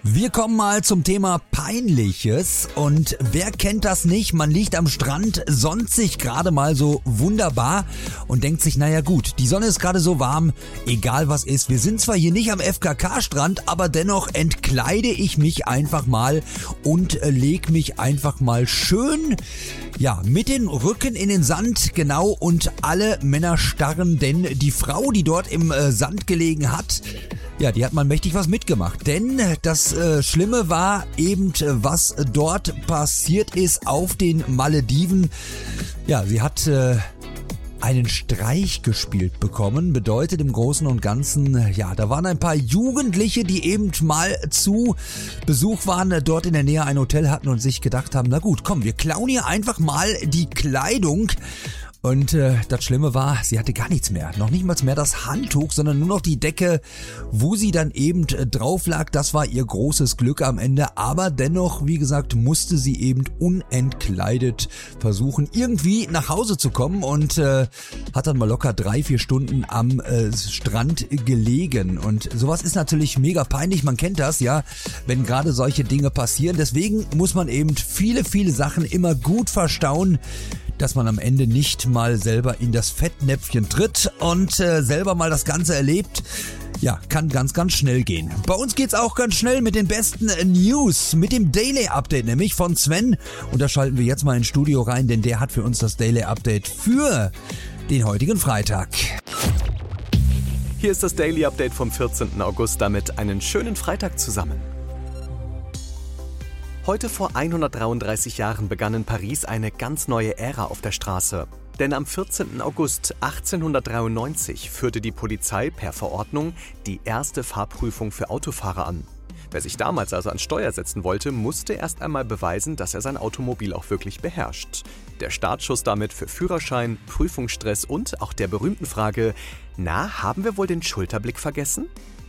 Wir kommen mal zum Thema Peinliches und wer kennt das nicht? Man liegt am Strand, sonnt sich gerade mal so wunderbar und denkt sich, naja gut, die Sonne ist gerade so warm, egal was ist. Wir sind zwar hier nicht am FKK-Strand, aber dennoch entkleide ich mich einfach mal und leg mich einfach mal schön, mit den Rücken in den Sand, genau, und alle Männer starren, denn die Frau, die dort im Sand gelegen hat, die hat mal mächtig was mitgemacht, denn das Schlimme war eben, was dort passiert ist auf den Malediven. Ja, sie hat einen Streich gespielt bekommen, bedeutet im Großen und Ganzen, da waren ein paar Jugendliche, die eben mal zu Besuch waren, dort in der Nähe ein Hotel hatten und sich gedacht haben, na gut, komm, wir klauen hier einfach mal die Kleidung. Und das Schlimme war, sie hatte gar nichts mehr. Noch nicht mal mehr das Handtuch, sondern nur noch die Decke, wo sie dann eben drauf lag. Das war ihr großes Glück am Ende. Aber dennoch, wie gesagt, musste sie eben unentkleidet versuchen, irgendwie nach Hause zu kommen. Und hat dann mal locker 3-4 Stunden am Strand gelegen. Und sowas ist natürlich mega peinlich. Man kennt das, wenn gerade solche Dinge passieren. Deswegen muss man eben viele, viele Sachen immer gut verstauen, dass man am Ende nicht mal selber in das Fettnäpfchen tritt und selber mal das Ganze erlebt. Ja, kann ganz, ganz schnell gehen. Bei uns geht's auch ganz schnell mit den besten News, mit dem Daily Update, nämlich von Sven. Und da schalten wir jetzt mal ins Studio rein, denn der hat für uns das Daily Update für den heutigen Freitag. Hier ist das Daily Update vom 14. August, damit einen schönen Freitag zusammen. Heute vor 133 Jahren begann in Paris eine ganz neue Ära auf der Straße. Denn am 14. August 1893 führte die Polizei per Verordnung die erste Fahrprüfung für Autofahrer an. Wer sich damals also ans Steuer setzen wollte, musste erst einmal beweisen, dass er sein Automobil auch wirklich beherrscht. Der Startschuss damit für Führerschein, Prüfungsstress und auch der berühmten Frage, haben wir wohl den Schulterblick vergessen?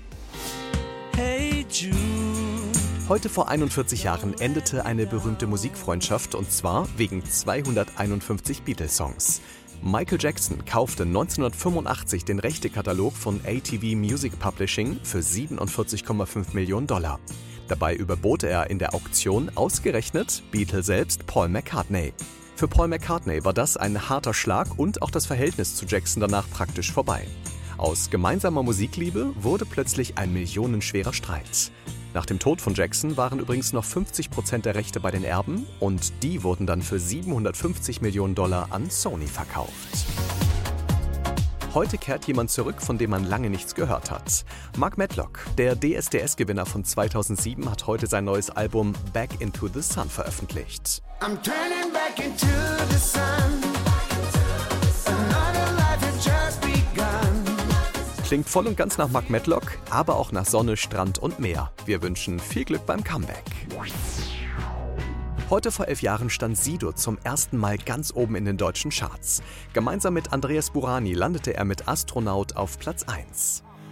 Hey Jude. Heute vor 41 Jahren endete eine berühmte Musikfreundschaft, und zwar wegen 251 Beatles-Songs. Michael Jackson kaufte 1985 den Rechtekatalog von ATV Music Publishing für $47,5 Millionen. Dabei überbot er in der Auktion ausgerechnet Beatle selbst Paul McCartney. Für Paul McCartney war das ein harter Schlag und auch das Verhältnis zu Jackson danach praktisch vorbei. Aus gemeinsamer Musikliebe wurde plötzlich ein millionenschwerer Streit. Nach dem Tod von Jackson waren übrigens noch 50% der Rechte bei den Erben und die wurden dann für $750 Millionen an Sony verkauft. Heute kehrt jemand zurück, von dem man lange nichts gehört hat. Mark Medlock, der DSDS-Gewinner von 2007, hat heute sein neues Album Back into the Sun veröffentlicht. I'm turning back into the sun. Klingt voll und ganz nach Mark Medlock, aber auch nach Sonne, Strand und Meer. Wir wünschen viel Glück beim Comeback. Heute vor 11 Jahren stand Sido zum ersten Mal ganz oben in den deutschen Charts. Gemeinsam mit Andreas Burani landete er mit Astronaut auf Platz 1.